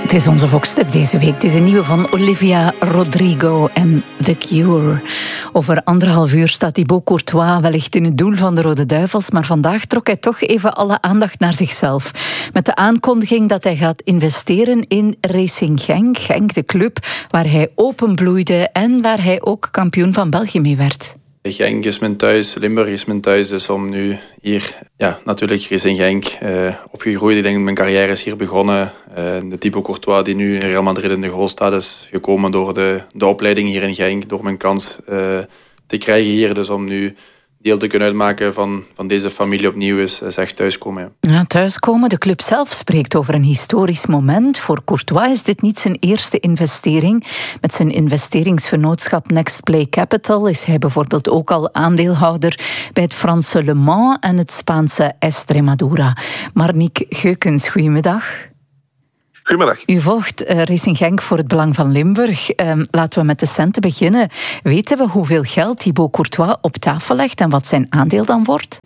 Het is onze Vox-tip deze week. Het is een nieuwe van Olivia Rodrigo en The Cure. Over 1,5 uur staat Thibaut Courtois wellicht in het doel van de Rode Duivels, maar vandaag trok hij toch even alle aandacht naar zichzelf. Met de aankondiging dat hij gaat investeren in Racing Genk. Genk, de club waar hij openbloeide en waar hij ook kampioen van België mee werd. Genk is mijn thuis, Limburg is mijn thuis, dus om nu hier, natuurlijk is in Genk opgegroeid. Ik denk dat mijn carrière is hier begonnen. De Thibaut Courtois die nu in Real Madrid in de goal staat, is gekomen door de opleiding hier in Genk, door mijn kans te krijgen hier. Dus om nu deel te kunnen uitmaken van deze familie opnieuw is echt thuiskomen. Ja, thuiskomen. De club zelf spreekt over een historisch moment. Voor Courtois is dit niet zijn eerste investering. Met zijn investeringsvernootschap Next Play Capital is hij bijvoorbeeld ook al aandeelhouder bij het Franse Le Mans en het Spaanse Extremadura. Marniek Geukens, goedemiddag. Goedemiddag. U volgt Racing Genk voor het Belang van Limburg. Laten we met de centen beginnen. Weten we hoeveel geld Thibaut Courtois op tafel legt en wat zijn aandeel dan wordt?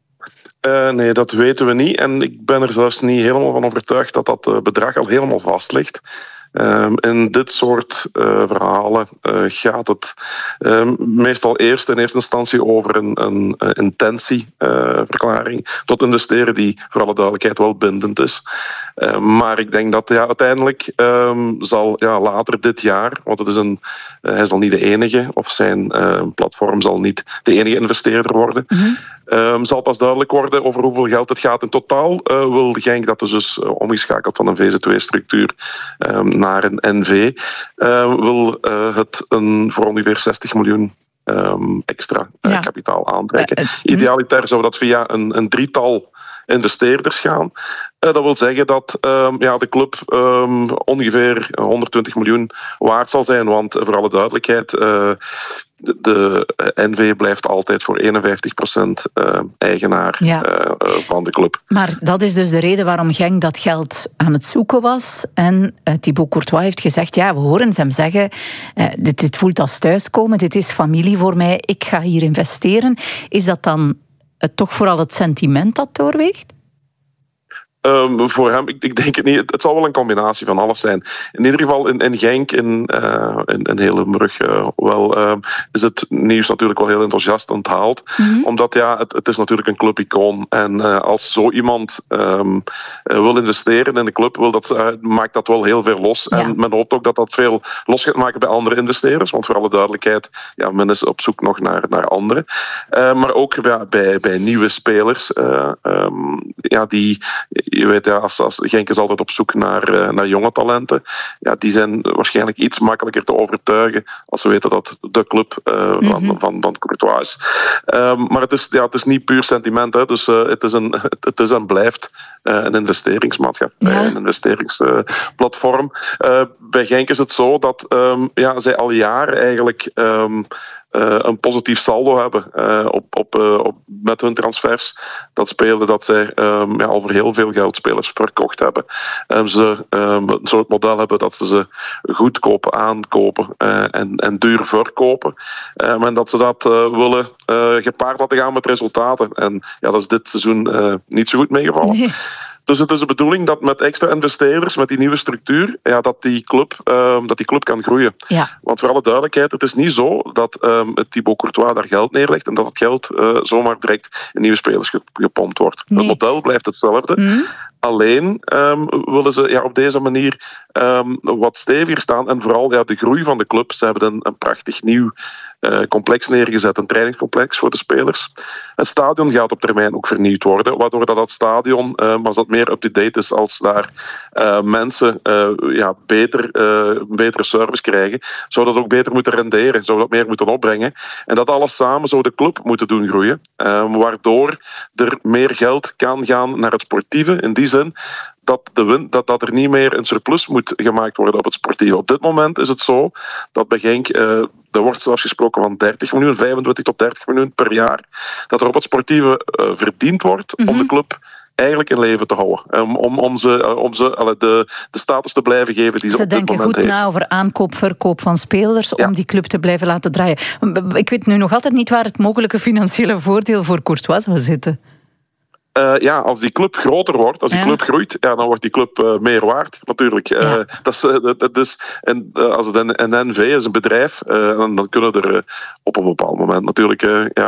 Nee, dat weten we niet. En ik ben er zelfs niet helemaal van overtuigd dat dat bedrag al helemaal vast ligt. In dit soort verhalen gaat het meestal in eerste instantie over een intentieverklaring tot investeren die voor alle duidelijkheid wel bindend is. Maar ik denk dat uiteindelijk zal later dit jaar, want hij zal niet de enige of zijn platform zal niet de enige investeerder worden. Zal pas duidelijk worden over hoeveel geld het gaat. In totaal wil Genk dat dus omgeschakeld van een VZ2-structuur naar een NV, wil het voor ongeveer 60 miljoen extra kapitaal aantrekken. Idealiter zou dat via een drietal investeerders gaan. Dat wil zeggen dat de club ongeveer 120 miljoen waard zal zijn, want voor alle duidelijkheid, de NV blijft altijd voor 51% eigenaar van de club. Maar dat is dus de reden waarom Genk dat geld aan het zoeken was. En Thibaut Courtois heeft gezegd, we horen het hem zeggen, dit voelt als thuiskomen, dit is familie voor mij, ik ga hier investeren. Is dat dan toch vooral het sentiment dat doorweegt? Voor hem, ik denk het niet. Het zal wel een combinatie van alles zijn. In ieder geval in Genk, in heel Limburg, is het nieuws natuurlijk wel heel enthousiast onthaald. Omdat het is natuurlijk een clubicoon. En als zo iemand wil investeren in de club, maakt dat wel heel veel los. Ja. En men hoopt ook dat dat veel los gaat maken bij andere investeerders. Want voor alle duidelijkheid, men is op zoek nog naar anderen. Maar ook bij nieuwe spelers. Je weet, als Genk is altijd op zoek naar jonge talenten. Die zijn waarschijnlijk iets makkelijker te overtuigen als we weten dat de club van Courtois is. Maar het is niet puur sentiment. Hè. Dus het is en blijft een investeringsmaatschappij, een investeringsplatform. Bij Genk is het zo dat zij al jaren eigenlijk een positief saldo hebben met hun transfers. Dat spelen dat zij al voor heel veel geld spelers verkocht hebben. Ze een soort model hebben dat ze goedkoop aankopen en duur verkopen. En dat ze dat willen gepaard laten gaan met resultaten. En dat is dit seizoen niet zo goed meegevallen. Nee. Dus het is de bedoeling dat met extra investeerders, met die nieuwe structuur, dat die club kan groeien. Ja. Want voor alle duidelijkheid, het is niet zo dat Thibaut Courtois daar geld neerlegt en dat het geld zomaar direct in nieuwe spelers gepompt wordt. Nee. Het model blijft hetzelfde. Alleen willen ze op deze manier wat steviger staan en vooral de groei van de club. Ze hebben een prachtig nieuw complex neergezet, een trainingscomplex voor de spelers. Het stadion gaat op termijn ook vernieuwd worden, waardoor dat stadion, als dat meer up-to-date is, als daar mensen betere service krijgen, zou dat ook beter moeten renderen, zou dat meer moeten opbrengen. En dat alles samen zou de club moeten doen groeien, waardoor er meer geld kan gaan naar het sportieve, in die zin dat er niet meer een surplus moet gemaakt worden op het sportieve. Op dit moment is het zo dat bij Genk, er wordt zelfs gesproken van 30 miljoen, 25 tot 30 miljoen per jaar, dat er op het sportieve verdiend wordt om de club eigenlijk in leven te houden. Om ze de status te blijven geven die ze op dit moment heeft. Ze denken goed na over aankoop, verkoop van spelers om die club te blijven laten draaien. Ik weet nu nog altijd niet waar het mogelijke financiële voordeel voor Courtois zou zitten. Als die club groter wordt, als die club groeit, dan wordt die club meer waard, natuurlijk. Als het een NV is, een bedrijf, dan kunnen er op een bepaald moment natuurlijk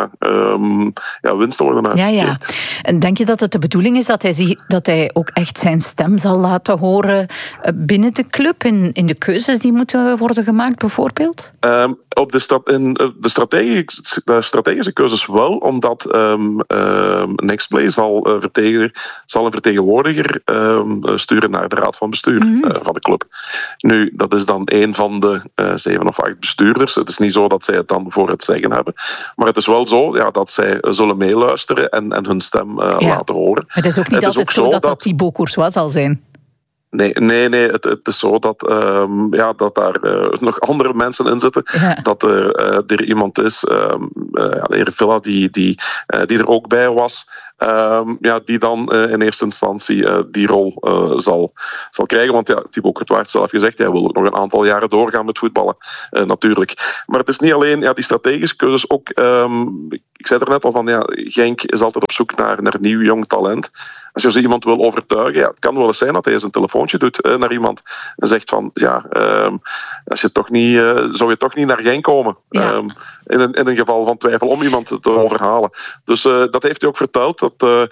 winsten worden uitgekeerd. Ja. En denk je dat het de bedoeling is dat hij ook echt zijn stem zal laten horen binnen de club, in de keuzes die moeten worden gemaakt, bijvoorbeeld? Op de strategische keuzes wel, omdat Nextplay zal een vertegenwoordiger sturen naar de raad van bestuur van de club. Nu, dat is dan een van de 7 of 8 bestuurders. Het is niet zo dat zij het dan voor het zeggen hebben. Maar het is wel zo dat zij zullen meeluisteren en hun stem laten horen. Het is ook niet altijd zo dat Thibaut Courtois zal zijn. Nee. Het is zo dat daar nog andere mensen in zitten. Ja. Dat er iemand is, de heer Villa, die er ook bij was. Die dan in eerste instantie die rol zal krijgen. Want Thibaut Courtois heeft zelf gezegd, hij wil nog een aantal jaren doorgaan met voetballen, natuurlijk. Maar het is niet alleen die strategische keuzes, ook, ik zei er net al van, Genk is altijd op zoek naar nieuw jong talent. Als je zo iemand wil overtuigen, het kan wel eens zijn dat hij eens een telefoontje doet naar iemand en zegt van, als je toch niet, zou je toch niet naar Genk komen? Ja. In een geval van twijfel om iemand te overhalen. Dus dat heeft hij ook verteld, dat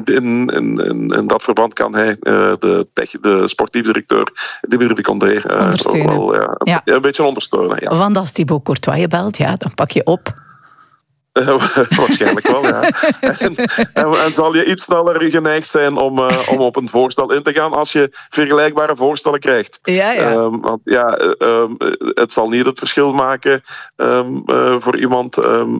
in dat verband kan hij de sportief directeur Dimitri de Condé een beetje ondersteunen. Ja. Want als Thibaut Courtois je belt, dan pak je op. Waarschijnlijk wel, ja. En zal je iets sneller geneigd zijn om op een voorstel in te gaan als je vergelijkbare voorstellen krijgt. Ja. Want het zal niet het verschil maken voor iemand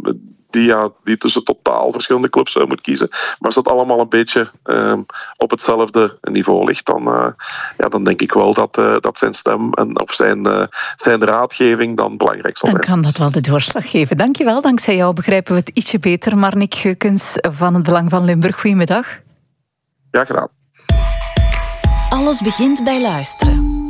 die tussen totaal verschillende clubs moet kiezen. Maar als dat allemaal een beetje op hetzelfde niveau ligt, dan denk ik wel dat zijn stem of zijn raadgeving dan belangrijk zal zijn. Dan kan dat wel de doorslag geven. Dankjewel. Dankzij jou begrijpen we het ietsje beter. Marnik Geukens van het Belang van Limburg. Goedemiddag. Ja, gedaan. Alles begint bij luisteren.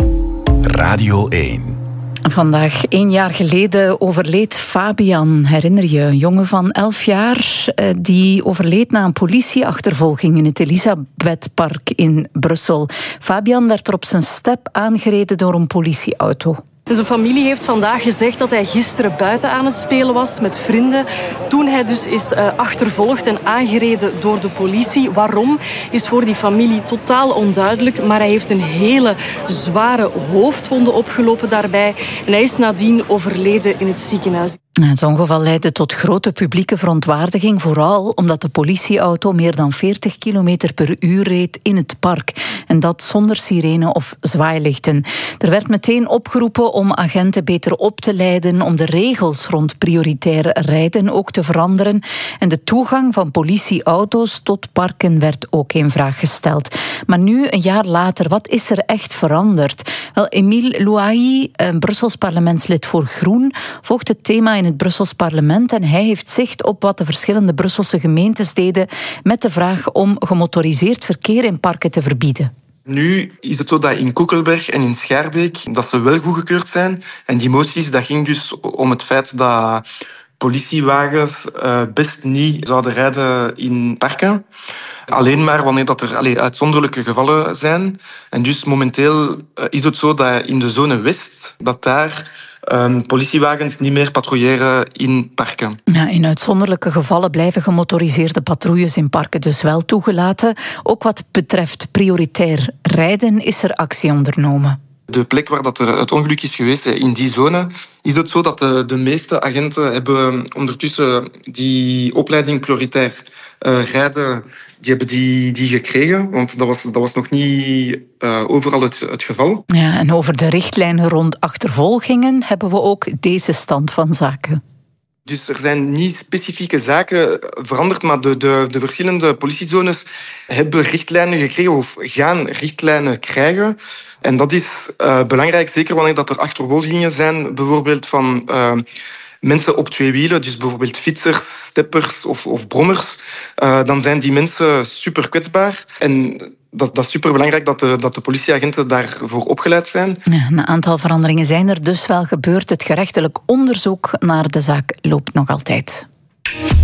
Radio 1. Vandaag 1 jaar geleden overleed Fabian. Herinner je, een jongen van 11 jaar die overleed na een politieachtervolging in het Elisabethpark in Brussel. Fabian werd er op zijn step aangereden door een politieauto. Zijn familie heeft vandaag gezegd dat hij gisteren buiten aan het spelen was met vrienden. Toen hij dus is achtervolgd en aangereden door de politie. Waarom is voor die familie totaal onduidelijk. Maar hij heeft een hele zware hoofdwonde opgelopen daarbij. En hij is nadien overleden in het ziekenhuis. Het ongeval leidde tot grote publieke verontwaardiging, vooral omdat de politieauto meer dan 40 km per uur reed in het park. En dat zonder sirene of zwaailichten. Er werd meteen opgeroepen om agenten beter op te leiden, om de regels rond prioritair rijden ook te veranderen. En de toegang van politieauto's tot parken werd ook in vraag gesteld. Maar nu, een jaar later, wat is er echt veranderd? Wel, Emile Louahi, een Brussels parlementslid voor Groen, volgt het thema in het Brussels parlement en hij heeft zicht op wat de verschillende Brusselse gemeentes deden met de vraag om gemotoriseerd verkeer in parken te verbieden. Nu is het zo dat in Koekelberg en in Schaerbeek dat ze wel goedgekeurd zijn. En die moties, dat ging dus om het feit dat politiewagens best niet zouden rijden in parken. Alleen maar wanneer dat er uitzonderlijke gevallen zijn. En dus momenteel is het zo dat in de zone West, dat daar politiewagens niet meer patrouilleren in parken. Ja, in uitzonderlijke gevallen blijven gemotoriseerde patrouilles in parken dus wel toegelaten. Ook wat betreft prioritair rijden is er actie ondernomen. De plek waar dat er het ongeluk is geweest, in die zone, is het zo dat de meeste agenten hebben ondertussen die opleiding prioritair rijden, die hebben die gekregen, want dat was nog niet overal het geval. Ja, en over de richtlijnen rond achtervolgingen hebben we ook deze stand van zaken. Dus er zijn niet specifieke zaken veranderd, maar de verschillende politiezones hebben richtlijnen gekregen of gaan richtlijnen krijgen. En dat is belangrijk, zeker wanneer dat er achtervolgingen zijn, bijvoorbeeld van mensen op 2 wielen, dus bijvoorbeeld fietsers, steppers of brommers. Dan zijn die mensen super kwetsbaar. En dat is superbelangrijk dat de politieagenten daarvoor opgeleid zijn. Ja, een aantal veranderingen zijn er dus wel gebeurd. Het gerechtelijk onderzoek naar de zaak loopt nog altijd.